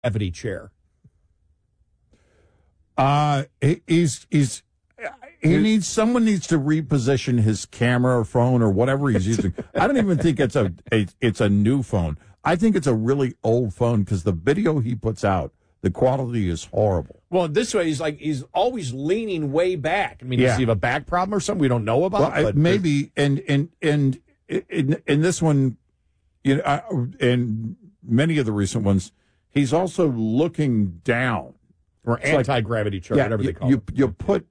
gravity chair. Someone needs to reposition his camera or phone or whatever he's using. I don't even think it's a new phone. I think it's a really old phone because the video he puts out, the quality is horrible. Well, this way he's always leaning way back. I mean, does he have a back problem or something we don't know about? Well, maybe and in this one, and many of the recent ones, he's also looking down. Or anti-gravity chair, whatever they call it. You put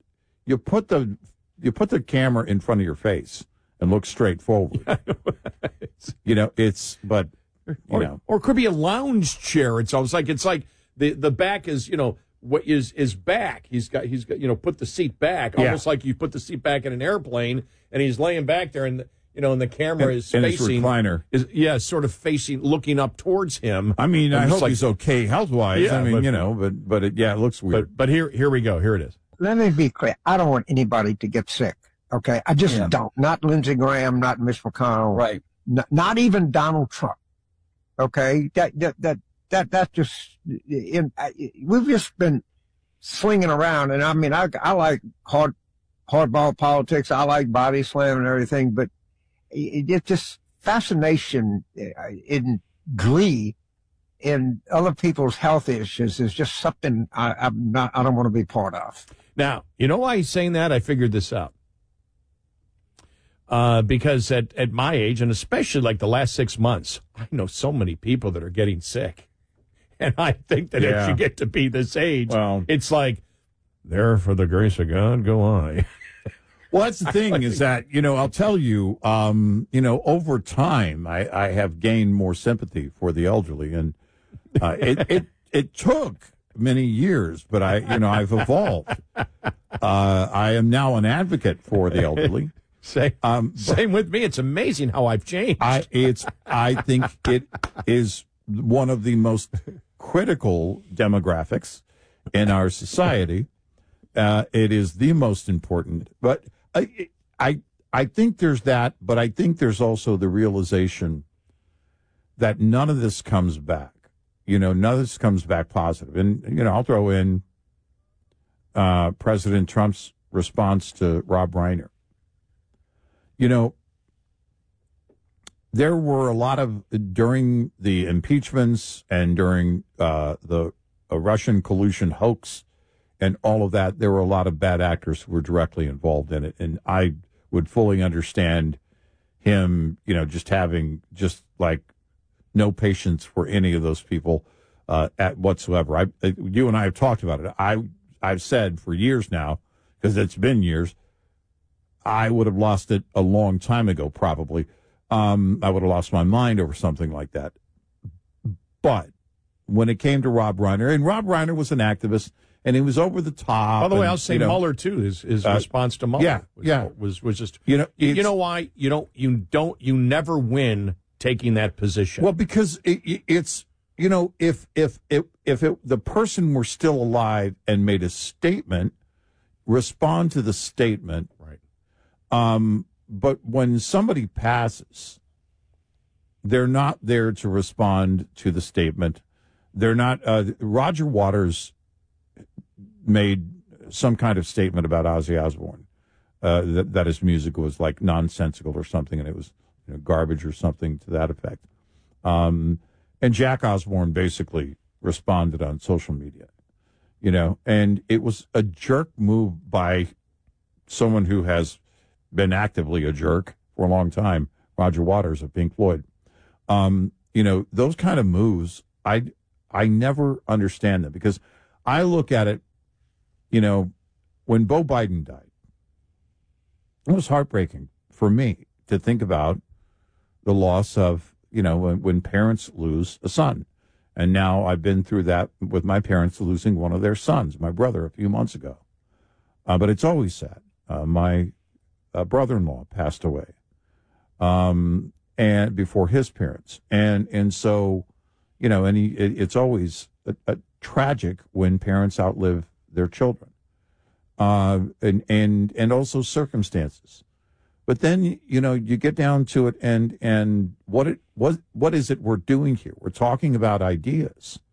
the camera in front of your face and look straight forward. Or it could be a lounge chair. It's almost like the back is what is back. He's got put the seat back, almost like you put the seat back in an airplane, and he's laying back there, and the camera is facing his recliner. Sort of facing, looking up towards him. I mean, I hope he's okay health-wise. Yeah, it looks weird. But here we go. Here it is. Let me be clear. I don't want anybody to get sick. Okay, I just don't. Not Lindsey Graham, not Mitch McConnell, right? Not even Donald Trump. Okay, that's just. We've just been slinging around, and I mean, I like hardball politics. I like body slam and everything, but it's just fascination in glee in other people's health issues is just something I don't want to be part of. Now, you know why he's saying that? I figured this out. Because at my age, and especially like the last 6 months, I know so many people that are getting sick. And I think that if you get to be this age, it's like, there for the grace of God, go I. Well, that's the thing is that, I'll tell you, over time, I have gained more sympathy for the elderly. And it took many years, but I've evolved. I am now an advocate for the elderly. Same with me. It's amazing how I've changed. I think it is one of the most critical demographics in our society. It is the most important, but I think there's that, but I think there's also the realization that none of this comes back. None of this comes back positive. And, I'll throw in President Trump's response to Rob Reiner. There were a lot of, during the impeachments and during the Russian collusion hoax and all of that, there were a lot of bad actors who were directly involved in it. And I would fully understand him, just having no patience for any of those people at whatsoever. You and I have talked about it. I've said for years now, because it's been years, I would have lost it a long time ago, probably. I would have lost my mind over something like that. But when it came to Rob Reiner, and Rob Reiner was an activist, and he was over the top. By the way, I'll say Mueller too. His response to Mueller was just you know why you never win taking that position. Well, because it's if the person were still alive and made a statement, respond to the statement, right? But when somebody passes, they're not there to respond to the statement. They're not. Roger Waters made some kind of statement about Ozzy Osbourne, that his music was like nonsensical or something, and it was garbage or something to that effect. And Jack Osbourne basically responded on social media, and it was a jerk move by someone who has been actively a jerk for a long time, Roger Waters of Pink Floyd. Those kind of moves, I never understand them, because I look at it, when Beau Biden died, it was heartbreaking for me to think about the loss of, when parents lose a son. And now I've been through that with my parents losing one of their sons, my brother, a few months ago. But it's always sad. My brother-in-law passed away, and before his parents. And so, it's always a tragic when parents outlive their children, and also circumstances. But then, you get down to it, and what is it we're doing here? We're talking about ideas.